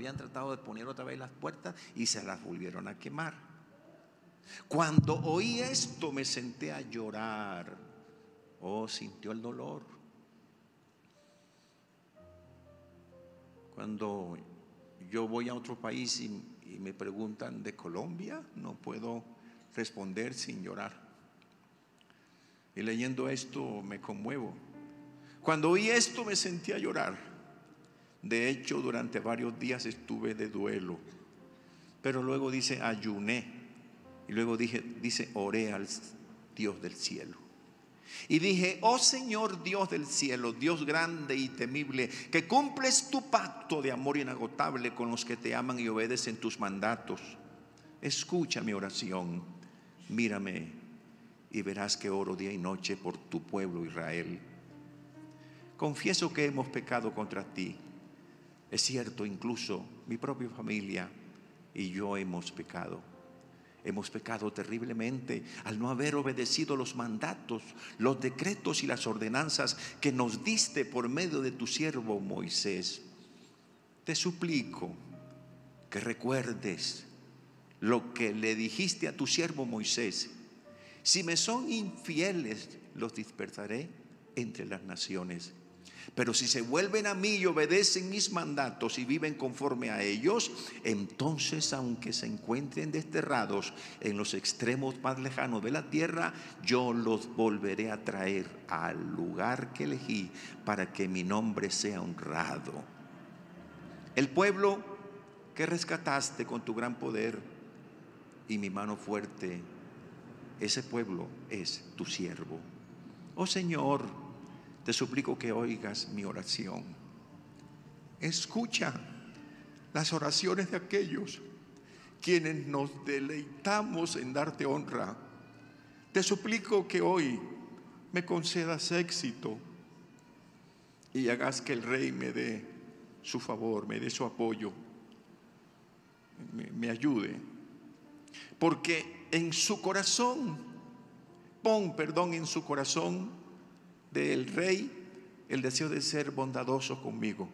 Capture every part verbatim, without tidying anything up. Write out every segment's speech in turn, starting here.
habían tratado de poner otra vez las puertas y se las volvieron a quemar. Cuando oí esto me senté a llorar. Oh, sintió el dolor. Cuando yo voy a otro país y, y me preguntan de Colombia, no puedo responder sin llorar. Y leyendo esto me conmuevo. Cuando oí esto me sentí a llorar. De hecho, durante varios días estuve de duelo. Pero luego dice, ayuné. Y luego dije, dice, oré al Dios del cielo. Y dije, oh Señor Dios del cielo, Dios grande y temible, que cumples tu pacto de amor inagotable con los que te aman y obedecen tus mandatos. Escucha mi oración, mírame y verás que oro día y noche por tu pueblo Israel. Confieso que hemos pecado contra ti. Es cierto, incluso mi propia familia y yo hemos pecado. Hemos pecado terriblemente al no haber obedecido los mandatos, los decretos y las ordenanzas que nos diste por medio de tu siervo Moisés. Te suplico que recuerdes lo que le dijiste a tu siervo Moisés. Si me son infieles, los dispersaré entre las naciones. Pero si se vuelven a mí y obedecen mis mandatos y viven conforme a ellos, entonces aunque se encuentren desterrados en los extremos más lejanos de la tierra, yo los volveré a traer al lugar que elegí para que mi nombre sea honrado. El pueblo que rescataste con tu gran poder y mi mano fuerte, ese pueblo es tu siervo. Oh Señor, te suplico que oigas mi oración. Escucha las oraciones de aquellos quienes nos deleitamos en darte honra. Te suplico que hoy me concedas éxito y hagas que el Rey me dé su favor, me dé su apoyo, me, me ayude. Porque en su corazón, pon, perdón, en su corazón del Rey el deseo de ser bondadoso conmigo.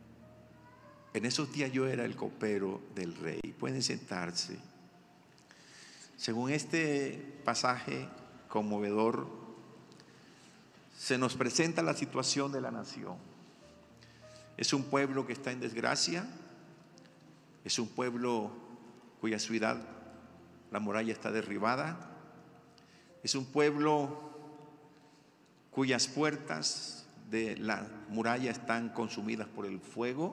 En esos días yo era el copero del Rey. Pueden sentarse. Según este pasaje conmovedor, se nos presenta la situación de la nación. Es un pueblo que está en desgracia. Es un pueblo cuya ciudad, la muralla, está derribada. Es un pueblo cuyas puertas de la muralla están consumidas por el fuego.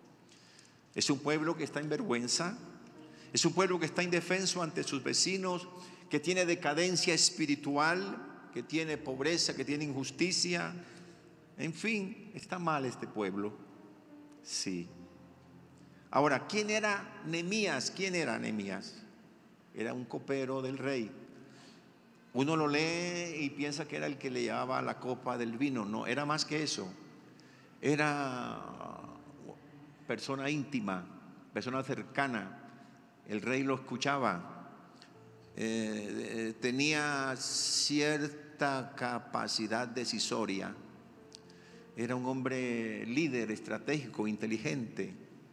Es un pueblo que está en vergüenza. Es un pueblo que está indefenso ante sus vecinos, que tiene decadencia espiritual, que tiene pobreza, que tiene injusticia. En fin, está mal este pueblo. Sí. Ahora, ¿quién era Nehemías? ¿Quién era Nehemías? Era un copero del rey. Uno lo lee y piensa que era el que le llevaba la copa del vino. No, era más que eso. Era persona íntima, persona cercana. El rey lo escuchaba. Eh, tenía cierta capacidad decisoria. Era un hombre líder, estratégico, inteligente.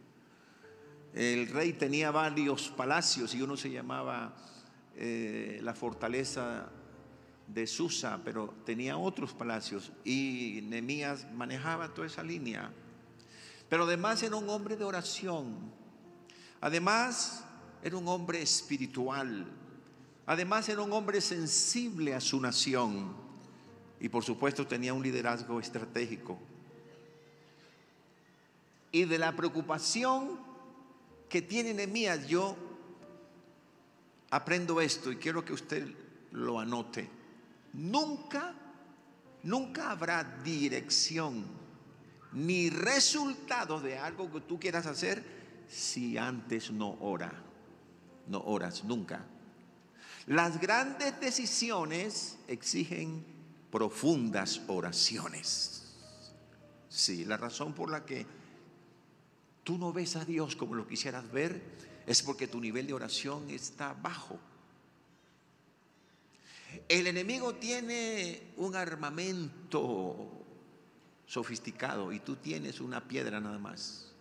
El rey tenía varios palacios y uno se llamaba eh, la fortaleza de Susa, pero tenía otros palacios y Nehemías manejaba toda esa línea. Pero además era un hombre de oración. Además era un hombre espiritual. Además era un hombre sensible a su nación. Y por supuesto tenía un liderazgo estratégico. Y de la preocupación que tiene Nehemías, yo aprendo esto y quiero que usted lo anote. Nunca, nunca habrá dirección ni resultados de algo que tú quieras hacer si antes no ora, no oras nunca. Las grandes decisiones exigen profundas oraciones. Sí, la razón por la que tú no ves a Dios como lo quisieras ver es porque tu nivel de oración está bajo. El enemigo tiene un armamento sofisticado y tú tienes una piedra nada más.